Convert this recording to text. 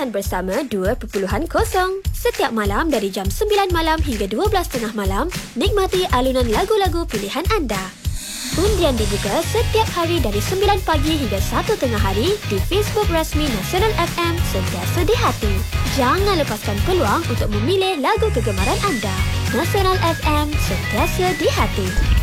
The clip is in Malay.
pilihan bersama 2.0. Setiap malam dari jam 9 malam hingga 12.30 malam, nikmati alunan lagu-lagu pilihan anda. Undian dibuka setiap hari dari 9 pagi hingga 1 tengah hari di Facebook rasmi Nasional FM Sentiasa di Hati. Jangan lepaskan peluang untuk memilih lagu kegemaran anda. Nasional FM Sentiasa di Hati.